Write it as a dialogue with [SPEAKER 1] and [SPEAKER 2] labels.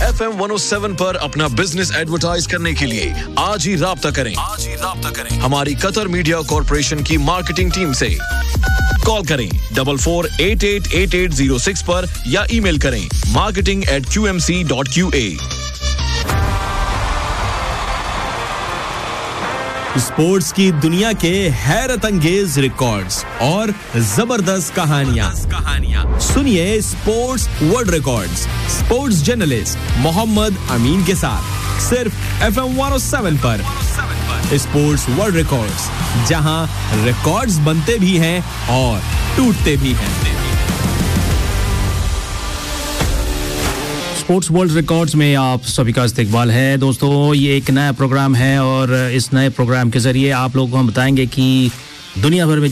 [SPEAKER 1] FM 107 पर अपना business advertise करने के लिए आज ही राब्ता करें हमारी कतर मीडिया कॉर्पोरेशन की मार्केटिंग टीम से। कॉल करें 44888806 पर या ईमेल करें marketing@qmc.qa।
[SPEAKER 2] स्पोर्ट्स की दुनिया के हैरत अंगेज रिकॉर्ड्स और जबरदस्त कहानियां सुनिए sports world records sports journalist Mohammad अमीन के साथ सिर्फ FM 107 पर। स्पोर्ट्स वर्ल्ड रिकॉर्ड्स, जहां रिकॉर्ड्स बनते भी हैं और टूटते भी हैं।
[SPEAKER 3] स्पोर्ट्स वर्ल्ड रिकॉर्ड्स में आप सभी का इस्तकबाल है। दोस्तों, ये एक नया प्रोग्राम है और इस नए प्रोग्राम के जरिए आप लोगों को हम बताएंगे कि दुनिया भर में